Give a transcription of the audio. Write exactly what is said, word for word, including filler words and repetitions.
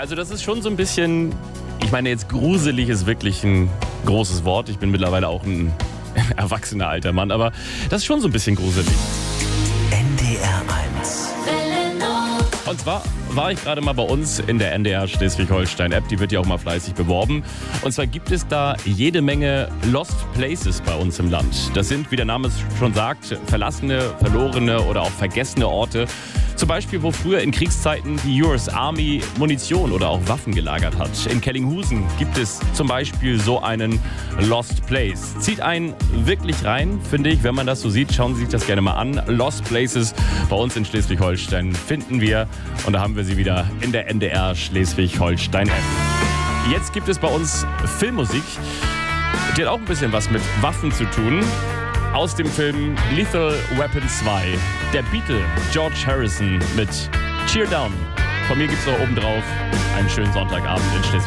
Also das ist schon so ein bisschen, ich meine jetzt gruselig ist wirklich ein großes Wort. Ich bin mittlerweile auch ein erwachsener alter Mann, aber das ist schon so ein bisschen gruselig. N D R eins. Und zwar war ich gerade mal bei uns in der N D R Schleswig-Holstein-App, die wird ja auch mal fleißig beworben. Und zwar gibt es da jede Menge Lost Places bei uns im Land. Das sind, wie der Name es schon sagt, verlassene, verlorene oder auch vergessene Orte. Zum Beispiel, wo früher in Kriegszeiten die U S Army Munition oder auch Waffen gelagert hat. In Kellinghusen gibt es zum Beispiel so einen Lost Place. Zieht einen wirklich rein, finde ich, wenn man das so sieht. Schauen Sie sich das gerne mal an. Lost Places bei uns in Schleswig-Holstein finden wir. Und da haben wir sie wieder in der N D R Schleswig-Holstein-App. Jetzt gibt es bei uns Filmmusik. Die hat auch ein bisschen was mit Waffen zu tun. Aus dem Film Lethal Weapon zwei. Der Beatle George Harrison mit Cheer Down. Von mir gibt's noch oben drauf einen schönen Sonntagabend in Schleswig.